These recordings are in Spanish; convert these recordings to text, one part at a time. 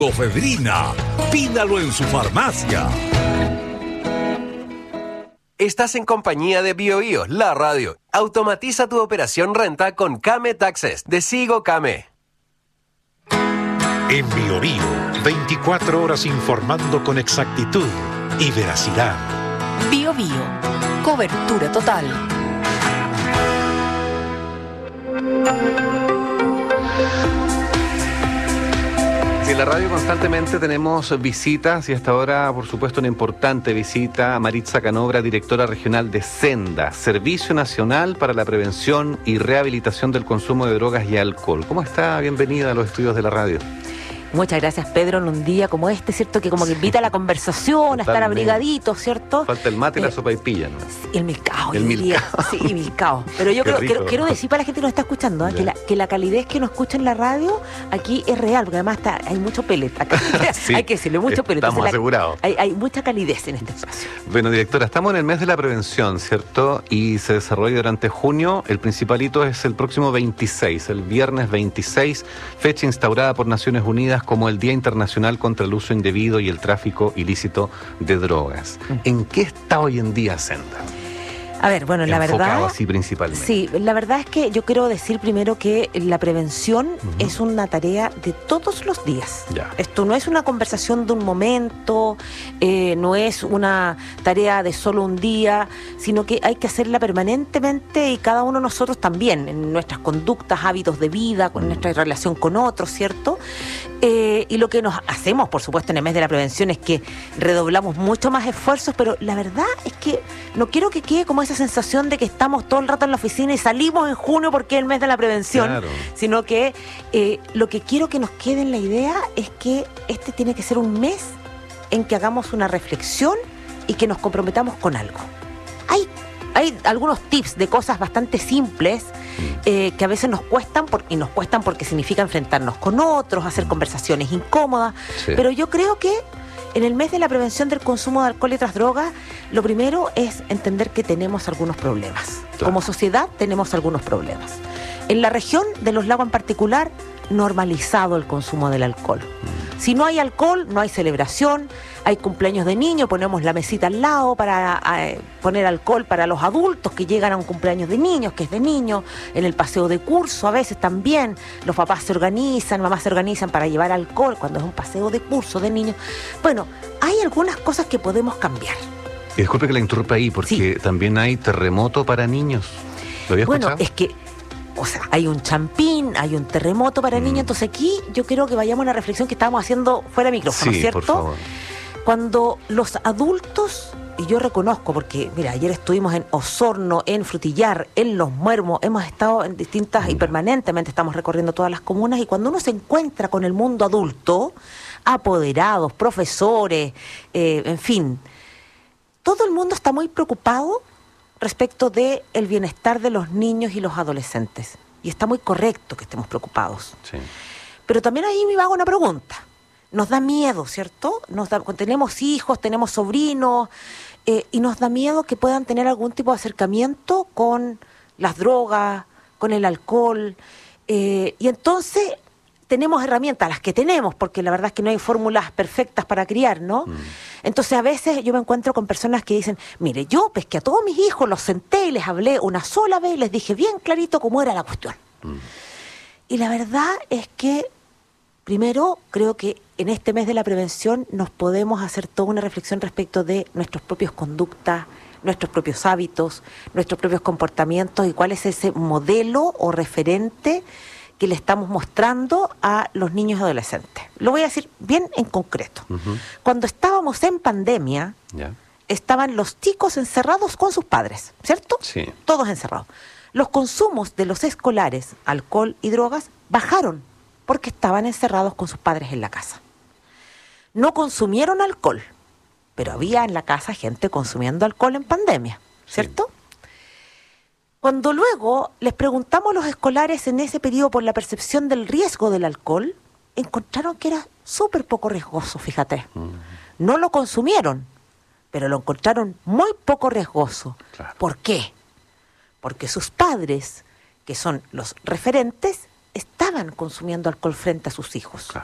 Efedrina. Pídalo en su farmacia. Estás en compañía de BioBio, la radio. Automatiza tu operación renta con Kame Taxes de Sigo Kame. En BioBio, 24 horas informando con exactitud y veracidad. BioBio, cobertura total. Sí, en la radio constantemente tenemos visitas y hasta ahora, por supuesto, una importante visita a Maritza Canobra, directora regional de Senda, Servicio Nacional para la Prevención y Rehabilitación del Consumo de Drogas y Alcohol. ¿Cómo está? Bienvenida a los estudios de la radio. Muchas gracias, Pedro, en un día como este, ¿cierto? Que como que invita a la conversación, a estar abrigaditos, ¿cierto? Falta el mate y la sopaipilla, ¿no? El milcao, el milcao. Sí, milcao. Pero yo quiero decir para la gente que nos está escuchando, que la calidez que nos escucha en la radio aquí es real, porque además hay mucho pellet acá. Sí, hay que decirle, mucho pellet. Estamos asegurados. Hay mucha calidez en este espacio. Bueno, directora, estamos en el mes de la prevención, ¿cierto? Y se desarrolla durante junio. El principal hito es el próximo 26, el viernes 26, fecha instaurada por Naciones Unidas como el Día Internacional contra el Uso Indebido y el Tráfico Ilícito de Drogas. ¿En qué está hoy en día Senda? A ver, bueno, la verdad... Enfocado así principalmente. Sí, la verdad es que yo quiero decir primero que la prevención es una tarea de todos los días. Ya. Esto no es una conversación de un momento, no es una tarea de solo un día, sino que hay que hacerla permanentemente y cada uno de nosotros también, en nuestras conductas, hábitos de vida, con nuestra relación con otros, ¿cierto? Y lo que nos hacemos, por supuesto, en el mes de la prevención es que redoblamos mucho más esfuerzos, pero la verdad es que no quiero que quede como esa sensación de que estamos todo el rato en la oficina y salimos en junio porque es el mes de la prevención, claro, sino que lo que quiero que nos quede en la idea es que este tiene que ser un mes en que hagamos una reflexión y que nos comprometamos con algo. Hay algunos tips de cosas bastante simples que a veces nos cuestan porque significa enfrentarnos con otros, hacer conversaciones incómodas, sí, pero yo creo que en el mes de la prevención del consumo de alcohol y otras drogas, lo primero es entender que tenemos algunos problemas. Claro. Como sociedad tenemos algunos problemas. En la región de los lagos en particular, normalizado el consumo del alcohol. Si no hay alcohol, no hay celebración, hay cumpleaños de niños, ponemos la mesita al lado para poner alcohol para los adultos que llegan a un cumpleaños de niños, que es de niños, en el paseo de curso a veces también, los papás se organizan, mamás se organizan para llevar alcohol cuando es un paseo de curso de niños. Bueno, hay algunas cosas que podemos cambiar. Y disculpe que la interrumpa ahí, porque también hay terremoto para niños. ¿Lo había escuchado? Bueno, es que hay un champín, hay un terremoto para niños, entonces aquí yo quiero que vayamos a una reflexión que estábamos haciendo fuera de micrófono, sí, ¿cierto? Por favor. Cuando los adultos, y yo reconozco, porque mira, ayer estuvimos en Osorno, en Frutillar, en Los Muermos, hemos estado en distintas y permanentemente estamos recorriendo todas las comunas, y cuando uno se encuentra con el mundo adulto, apoderados, profesores, en fin, todo el mundo está muy preocupado respecto del bienestar de los niños y los adolescentes. Y está muy correcto que estemos preocupados. Sí. Pero también ahí me hago una pregunta. Nos da miedo, ¿cierto? Tenemos hijos, tenemos sobrinos, y nos da miedo que puedan tener algún tipo de acercamiento con las drogas, con el alcohol. Y entonces tenemos herramientas, las que tenemos, porque la verdad es que no hay fórmulas perfectas para criar, ¿no? Entonces a veces yo me encuentro con personas que dicen, mire, yo pesqué a todos mis hijos, los senté y les hablé una sola vez, les dije bien clarito cómo era la cuestión. Y la verdad es que, primero, creo que en este mes de la prevención nos podemos hacer toda una reflexión respecto de nuestras propias conductas, nuestros propios hábitos, nuestros propios comportamientos y cuál es ese modelo o referente que le estamos mostrando a los niños y adolescentes. Lo voy a decir bien en concreto. Cuando estábamos en pandemia, estaban los chicos encerrados con sus padres, ¿cierto? Sí. Todos encerrados. Los consumos de los escolares, alcohol y drogas, bajaron porque estaban encerrados con sus padres en la casa. No consumieron alcohol, pero había en la casa gente consumiendo alcohol en pandemia, ¿cierto? Sí. Cuando luego les preguntamos a los escolares en ese periodo por la percepción del riesgo del alcohol, encontraron que era súper poco riesgoso, fíjate. No lo consumieron, pero lo encontraron muy poco riesgoso. Claro. ¿Por qué? Porque sus padres, que son los referentes, estaban consumiendo alcohol frente a sus hijos. Claro.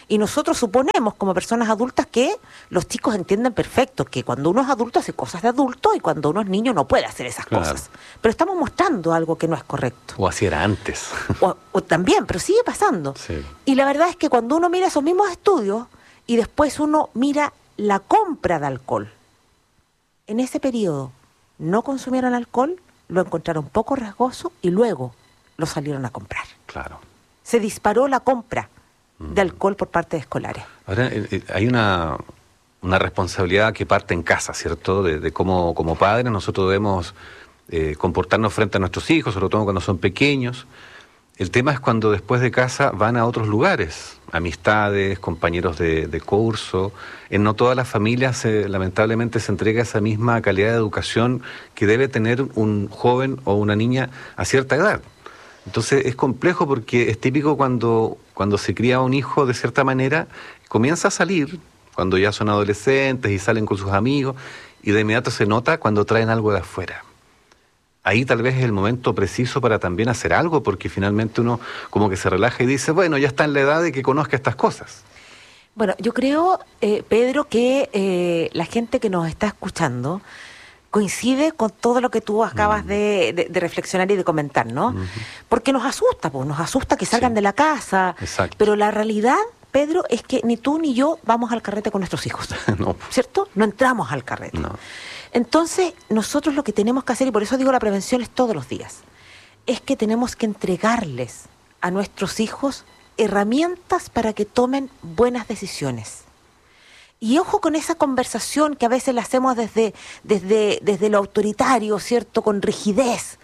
Y nosotros suponemos como personas adultas que los chicos entienden perfecto que cuando uno es adulto hace cosas de adulto y cuando uno es niño no puede hacer esas cosas. Pero estamos mostrando algo que no es correcto. O así era antes. O también, pero sigue pasando. Sí. Y la verdad es que cuando uno mira esos mismos estudios y después uno mira la compra de alcohol, en ese periodo no consumieron alcohol, lo encontraron poco riesgoso y luego lo salieron a comprar. Claro. Se disparó la compra de alcohol por parte de escolares. Ahora, hay una responsabilidad que parte en casa, ¿cierto? De cómo como padres nosotros debemos comportarnos frente a nuestros hijos, sobre todo cuando son pequeños. El tema es cuando después de casa van a otros lugares, amistades, compañeros de curso. En no todas las familias lamentablemente se entrega esa misma calidad de educación que debe tener un joven o una niña a cierta edad. Entonces es complejo porque es típico cuando se cría un hijo de cierta manera, comienza a salir cuando ya son adolescentes y salen con sus amigos y de inmediato se nota cuando traen algo de afuera. Ahí tal vez es el momento preciso para también hacer algo, porque finalmente uno como que se relaja y dice, bueno, ya está en la edad de que conozca estas cosas. Bueno, yo creo, Pedro, que la gente que nos está escuchando coincide con todo lo que tú acabas de reflexionar y de comentar, ¿no? Porque nos asusta, pues, nos asusta que salgan de la casa. Exacto. Pero la realidad, Pedro, es que ni tú ni yo vamos al carrete con nuestros hijos. No. ¿Cierto? No entramos al carrete. No. Entonces, nosotros lo que tenemos que hacer, y por eso digo la prevención es todos los días, es que tenemos que entregarles a nuestros hijos herramientas para que tomen buenas decisiones. Y ojo con esa conversación que a veces la hacemos desde lo autoritario, ¿cierto? Con rigidez.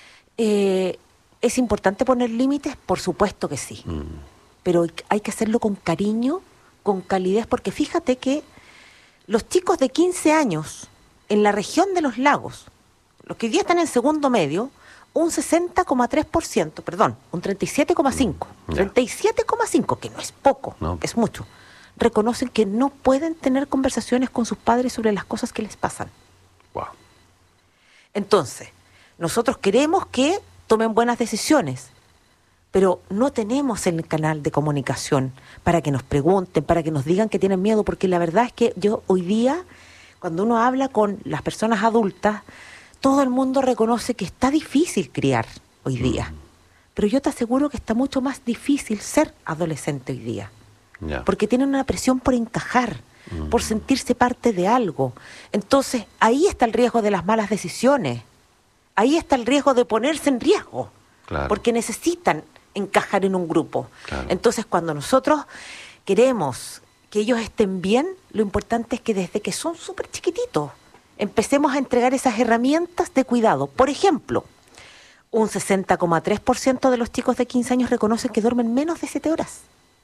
¿Es importante poner límites? Por supuesto que sí. Pero hay que hacerlo con cariño, con calidez, porque fíjate que los chicos de 15 años en la región de los lagos, los que hoy día están en segundo medio, un 60,3%, perdón, un 37,5%, 37,5%, que no es poco, No. es mucho, reconocen que no pueden tener conversaciones con sus padres sobre las cosas que les pasan. Wow. Entonces, nosotros queremos que tomen buenas decisiones, pero no tenemos el canal de comunicación para que nos pregunten, para que nos digan que tienen miedo, porque la verdad es que yo hoy día, cuando uno habla con las personas adultas, todo el mundo reconoce que está difícil criar hoy día. Pero yo te aseguro que está mucho más difícil ser adolescente hoy día. Ya. Porque tienen una presión por encajar, por sentirse parte de algo. Entonces, ahí está el riesgo de las malas decisiones. Ahí está el riesgo de ponerse en riesgo. Claro. Porque necesitan encajar en un grupo. Claro. Entonces, cuando nosotros queremos que ellos estén bien, lo importante es que desde que son súper chiquititos empecemos a entregar esas herramientas de cuidado. Por ejemplo, un 60,3% de los chicos de 15 años reconocen que duermen menos de 7 horas.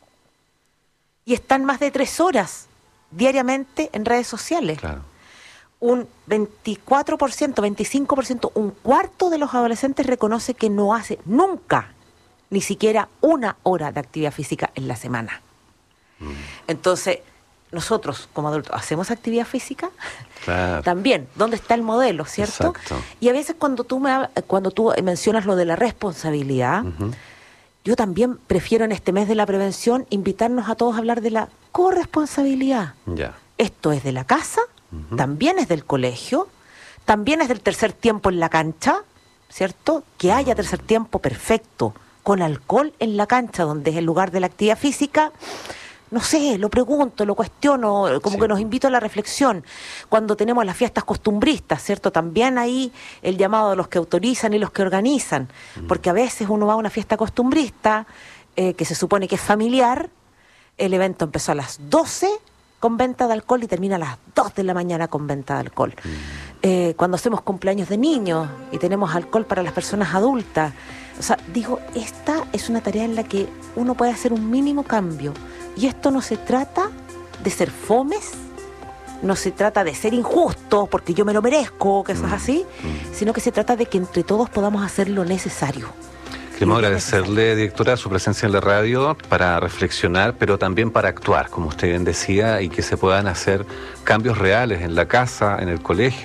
Y están más de 3 horas diariamente en redes sociales. Claro. Un 24%, 25%, un cuarto de los adolescentes reconoce que no hace nunca ni siquiera 1 hora de actividad física en la semana. Entonces, nosotros como adultos hacemos actividad física. Claro. También, ¿dónde está el modelo, cierto? Exacto. Y a veces cuando tú mencionas lo de la responsabilidad, yo también prefiero en este mes de la prevención invitarnos a todos a hablar de la corresponsabilidad. Ya. Esto es de la casa, también es del colegio, también es del tercer tiempo en la cancha, ¿cierto? Que haya tercer tiempo perfecto, con alcohol en la cancha, donde es el lugar de la actividad física. No sé, lo pregunto, lo cuestiono, como que nos invito a la reflexión. Cuando tenemos las fiestas costumbristas, ¿cierto? También ahí el llamado de los que autorizan y los que organizan. Porque a veces uno va a una fiesta costumbrista, que se supone que es familiar, el evento empezó a las 12 con venta de alcohol y termina a las 2 de la mañana con venta de alcohol. Cuando hacemos cumpleaños de niños y tenemos alcohol para las personas adultas. O sea, digo, esta es una tarea en la que uno puede hacer un mínimo cambio. Y esto no se trata de ser fomes, no se trata de ser injustos porque yo me lo merezco, que eso es así, sino que se trata de que entre todos podamos hacer lo necesario. Queremos agradecerle, directora, su presencia en la radio para reflexionar, pero también para actuar, como usted bien decía, y que se puedan hacer cambios reales en la casa, en el colegio,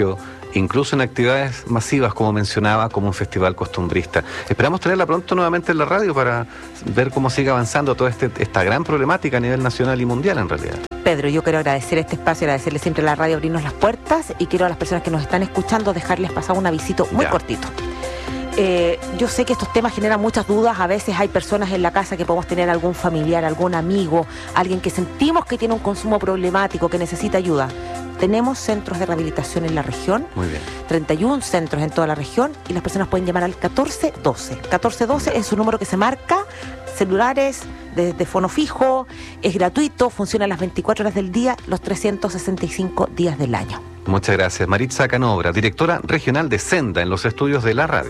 incluso en actividades masivas, como mencionaba, como un festival costumbrista. Esperamos tenerla pronto nuevamente en la radio para ver cómo sigue avanzando toda esta gran problemática a nivel nacional y mundial, en realidad. Pedro, yo quiero agradecer este espacio, agradecerle siempre a la radio abrirnos las puertas, y quiero a las personas que nos están escuchando dejarles pasar un avisito muy cortito. Yo sé que estos temas generan muchas dudas. A veces hay personas en la casa que podemos tener algún familiar, algún amigo, alguien que sentimos que tiene un consumo problemático, que necesita ayuda. Tenemos centros de rehabilitación en la región. Muy bien. 31 centros en toda la región, y las personas pueden llamar al 1412. 1412 es un número que se marca, celulares, de fono fijo, es gratuito, funciona las 24 horas del día, los 365 días del año. Muchas gracias. Maritza Canobra, directora regional de Senda en los estudios de la radio.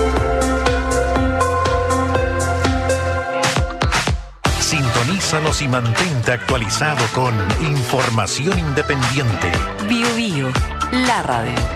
Sintonízanos y mantente actualizado con información independiente. Bio Bio, la radio.